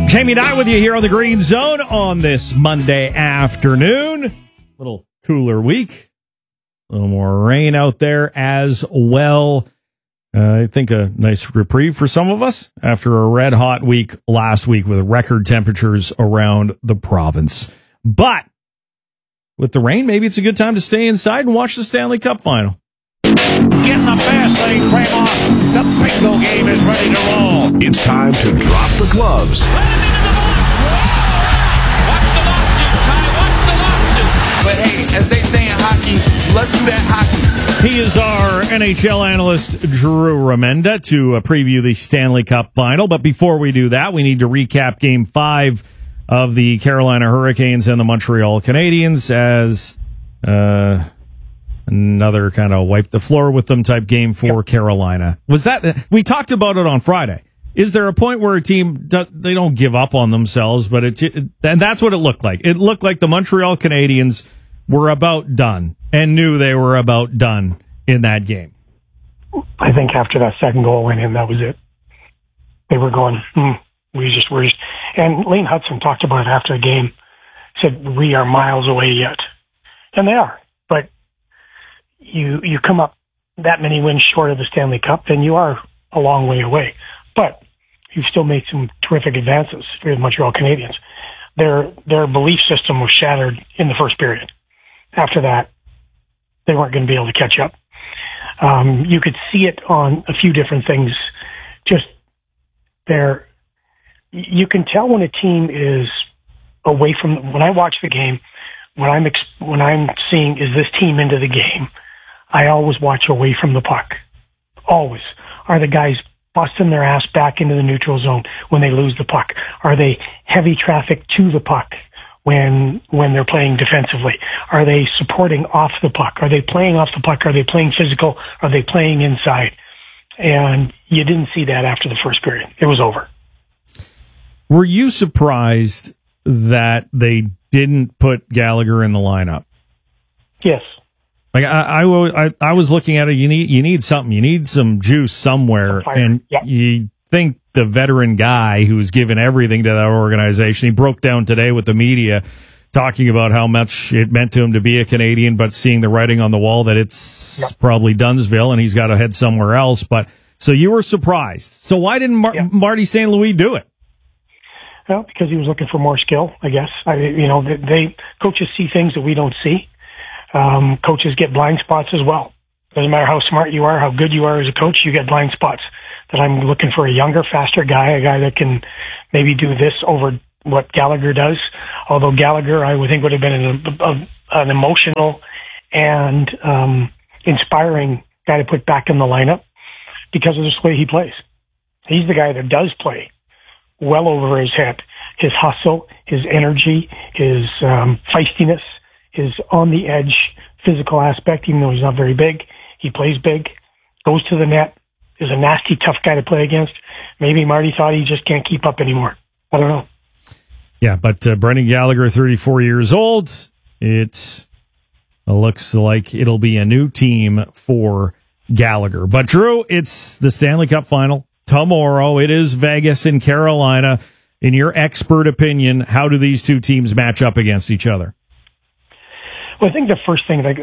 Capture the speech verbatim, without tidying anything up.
Jamie and I with you here on the Green Zone on this Monday afternoon. Little cooler week. A little more rain out there as well. Uh, I think a nice reprieve for some of us after a red hot week last week with record temperatures around the province. But with the rain, maybe it's a good time to stay inside and watch the Stanley Cup final. Getting the fast lane frame off. The bingo game is ready to roll. It's time to drop the gloves. What's the lawsuit, Ty? What's the lawsuit? But hey, as they say in hockey, let's do that hockey. He is our N H L analyst, Drew Remenda, to uh, preview the Stanley Cup final. But before we do that, we need to recap Game five of the Carolina Hurricanes and the Montreal Canadiens as uh, another kind of wipe the floor with them type game for yep. Carolina. Was that we talked about it on Friday? Is there a point where a team do, they don't give up on themselves? But it, it and that's what it looked like. It looked like the Montreal Canadiens were about done and knew they were about done in that game. I think after that second goal went in, that was it. They were going, hmm, we just were just, and Lane Hudson talked about it after the game, said, we are miles away yet. And they are, but you, you come up that many wins short of the Stanley Cup, then you are a long way away. But you've still made some terrific advances for the Montreal Canadiens. Their, their belief system was shattered in the first period. After that, they weren't going to be able to catch up. Um, you could see it on a few different things. Just there, you can tell when a team is away from. When I watch the game, when I'm ex, when I'm seeing is this team into the game, I always watch away from the puck. Always are the guys busting their ass back into the neutral zone when they lose the puck? Are they heavy traffic to the puck? When when they're playing defensively? Are they supporting off the puck? Are they playing off the puck? Are they playing physical? Are they playing inside? And you didn't see that after the first period. It was over. Were you surprised that they didn't put Gallagher in the lineup? Yes. Like I, I, I, I was looking at it. You need you need something. You need some juice somewhere, and yep. you think the veteran guy who's given everything to that organization. He broke down today with the media, talking about how much it meant to him to be a Canadian, but seeing the writing on the wall that it's yep. probably Dunsville and he's got to head somewhere else. But so you were surprised. So why didn't Mar- yep. Marty Saint Louis do it? Well, because he was looking for more skill, I guess. I, you know, they, they coaches see things that we don't see. Um, coaches get blind spots as well. Doesn't matter how smart you are, how good you are as a coach, you get blind spots. That I'm looking for a younger, faster guy, a guy that can maybe do this over what Gallagher does. Although Gallagher, I would think, would have been an, a, an emotional and um, inspiring guy to put back in the lineup because of the way he plays. He's the guy that does play well over his head. His hustle, his energy, his um, feistiness, his on-the-edge physical aspect, even though he's not very big. He plays big, goes to the net, is a nasty, tough guy to play against. Maybe Marty thought he just can't keep up anymore. I don't know. Yeah, but uh, Brendan Gallagher, thirty-four years old. It looks like it'll be a new team for Gallagher. But, Drew, it's the Stanley Cup final tomorrow. It is Vegas and Carolina. In your expert opinion, how do these two teams match up against each other? Well, I think the first thing, like